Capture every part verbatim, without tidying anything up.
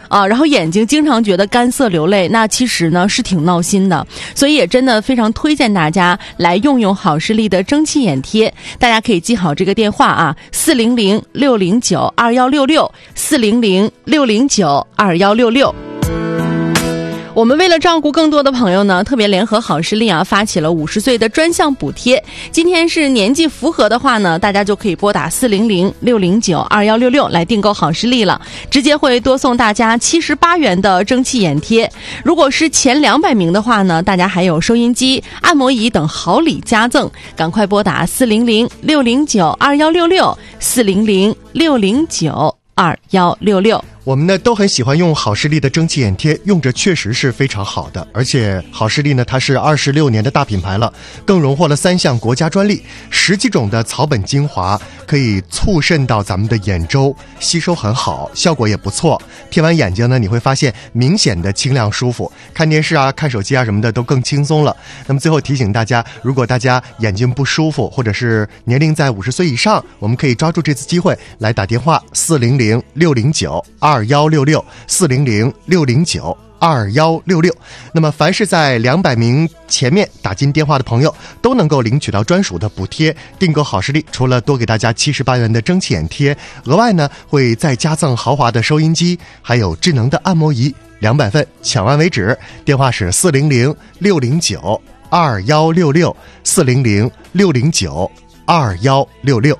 啊，然后眼睛经常觉得干涩流泪，那其实呢是挺闹心的，所以也真的非常推荐大家来用用好视力的蒸汽眼贴。大家可以记好这个电话啊，四零零六零九二幺六六，四零零六零九二幺六六。我们为了照顾更多的朋友呢，特别联合好视力啊，发起了五十岁的专项补贴。今天是年纪符合的话呢，大家就可以拨打四零零六零九二幺六六来订购好视力了，直接会多送大家七十八元的蒸汽眼贴。如果是前两百名的话呢，大家还有收音机、按摩仪等好礼加赠，赶快拨打四零零六零九二幺六六，四零零六零九二幺六六。 我们呢都很喜欢用好视力的蒸汽眼贴，用着确实是非常好的，而且好视力呢它是二十六年的大品牌了，更荣获了三项国家专利，十几种的草本精华可以促渗到咱们的眼周，吸收很好，效果也不错。贴完眼睛呢，你会发现明显的清亮舒服，看电视啊、看手机啊什么的都更轻松了。那么最后提醒大家，如果大家眼睛不舒服，或者是年龄在五十岁以上，我们可以抓住这次机会来打电话四零零六零九二幺六六，四零零六零九二幺六六。那么凡是在两百名前面打进电话的朋友，都能够领取到专属的补贴。订购好视力除了多给大家七十八元的蒸汽眼贴，额外呢会再加赠豪华的收音机，还有智能的按摩仪，两百份，抢完为止。电话是四零零六零九二幺六六，四零零六零九二幺六六。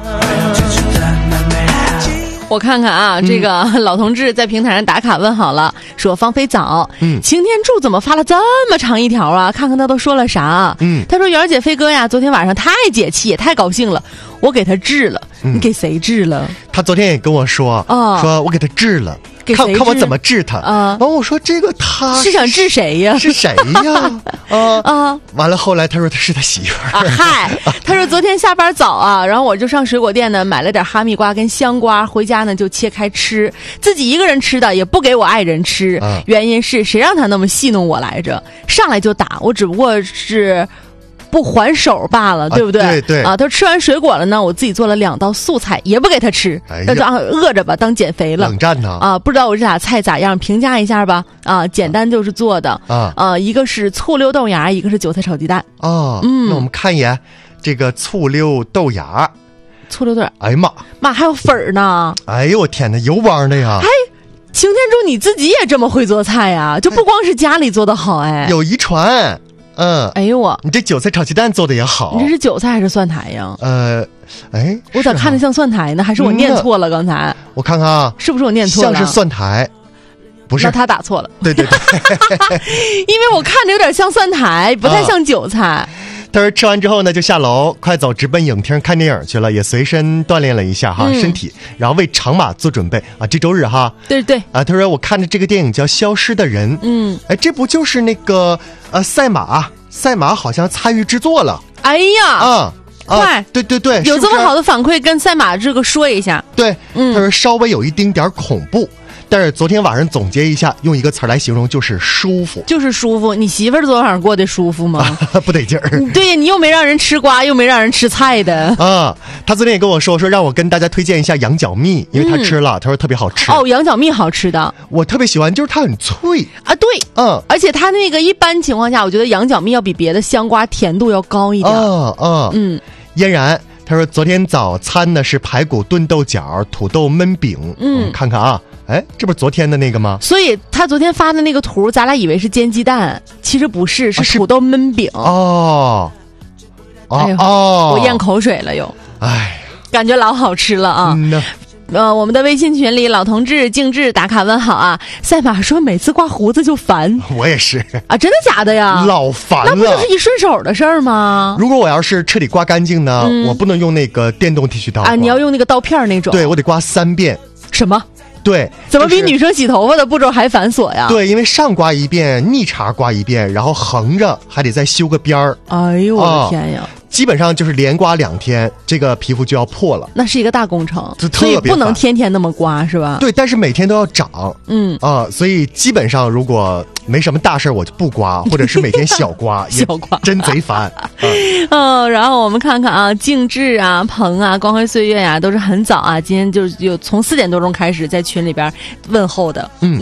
我看看啊，这个老同志在平台上打卡问好了，说芳菲早，嗯，擎天柱怎么发了这么长一条啊？看看他都说了啥？嗯，他说：“媛儿姐、飞哥呀，昨天晚上太解气，也太高兴了，我给他治了。嗯、你给谁治了？” 他昨天也跟我说，哦、说我给他治了。看看我怎么治他啊！然后我说这个他是想治谁呀？ 是谁呀？啊啊！完了后来他说他是他媳妇儿。 啊嗨！他说昨天下班早啊，然后我就上水果店呢买了点哈密瓜跟香瓜，回家呢就切开吃，自己一个人吃的，也不给我爱人吃。啊、原因是谁让他那么戏弄我来着？上来就打我，只不过是不还手罢了，对不对？ 啊、对对啊，他吃完水果了呢，我自己做了两道素菜，也不给他吃，那、哎、就啊饿着吧，当减肥了。 冷战呢？ 啊，不知道我这俩菜咋样，评价一下吧。啊，简单就是做的啊啊，一个是醋溜豆芽，一个是韭菜炒鸡蛋。 哦，嗯，那我们看一眼这个醋溜豆芽， 醋溜豆芽。 哎呀妈， 妈还有粉儿呢！ 哎呦我天哪，油汪的呀！ 哎，擎天柱你自己也这么会做菜呀？就不光是家里做的好，哎， 有遗传。嗯， 哎呦我， 你这韭菜炒鸡蛋做的也好。 你这是韭菜还是蒜苔呀？ 呃，哎， 我咋看着像蒜苔呢？还是我念错了？刚才、 嗯、我看看啊， 是不是我念错了？ 像是蒜苔，不是？ 那他打错了。 对对对， 因为我看着有点像蒜苔，不太像韭菜。啊、 他说吃完之后呢，就下楼快走直奔影厅看电影去了，也随身锻炼了一下哈、嗯、身体，然后为长马做准备啊。这周日哈， 对对啊，他说我看着这个电影叫《消失的人》，嗯，哎，这不就是那个呃赛马？赛马好像参与制作了。 哎呀， 啊、嗯， 快、 啊，对对对， 有这么好的反馈，跟赛马这个说一下。 对，嗯，他说稍微有一丁点恐怖。但是昨天晚上总结一下，用一个词来形容，就是舒服， 就是舒服。你媳妇儿昨晚上过得舒服吗？ 啊、不得劲儿。 对呀，你又没让人吃瓜，又没让人吃菜的啊。他昨天也跟我说，说让我跟大家推荐一下羊角蜜，因为他吃了，嗯、他说特别好吃。 哦，羊角蜜好吃的， 我特别喜欢，就是它很脆啊。对， 嗯， 而且它那个一般情况下，我觉得羊角蜜要比别的香瓜甜度要高一点。 啊啊，嗯，嫣然。他说昨天早餐呢是排骨炖豆角、土豆焖饼。嗯，看看啊，哎，这不是昨天的那个吗？ 所以他昨天发的那个图，咱俩以为是煎鸡蛋，其实不是，是土豆焖饼。 啊、哦， 哎呦，哦，我咽口水了又。哎，感觉老好吃了啊。嗯呃，我们的微信群里老同志静志打卡问好啊。赛马说每次刮胡子就烦， 我也是啊，真的假的呀？ 老烦了， 那不就是一顺手的事儿吗？ 如果我要是彻底刮干净呢、嗯，我不能用那个电动剃须刀啊，你要用那个刀片那种。 对，我得刮三遍。 什么？ 对， 怎么比女生洗头发的步骤还繁琐呀？ 对，因为上刮一遍，逆茬刮一遍，然后横着还得再修个边儿。 哎呦我的天呀！啊基本上就是连刮两天，这个皮肤就要破了。 那是一个大工程， 就特所以不能天天那么刮，是吧？ 对，但是每天都要长。嗯啊，所以基本上如果没什么大事我就不刮，或者是每天小刮， 小刮真贼烦。 嗯、哦，然后我们看看啊，静志啊、鹏啊、光辉岁月呀、啊，都是很早啊，今天就有从四点多钟开始在群里边问候的。嗯。